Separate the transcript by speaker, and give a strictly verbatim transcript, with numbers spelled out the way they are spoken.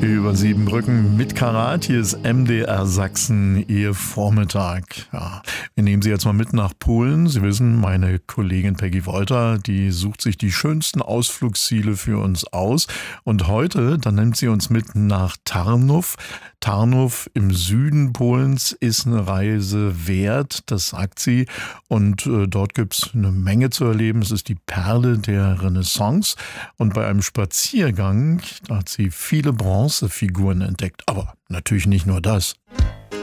Speaker 1: Über Siebenbrücken mit Karat. Hier ist M D R Sachsen, Ihr Vormittag. Ja, wir nehmen Sie jetzt mal mit nach Polen. Sie wissen, meine Kollegin Peggy Wolter, die sucht sich die schönsten Ausflugsziele für uns aus. Und heute, dann nimmt sie uns mit nach Tarnów. Tarnów im Süden Polens ist eine Reise wert, das sagt sie. Und äh, dort gibt's eine Menge zu erleben. Es ist die Perle der Renaissance. Und bei einem Spaziergang, da hat sie viele Bronzefiguren entdeckt. Aber natürlich nicht nur das.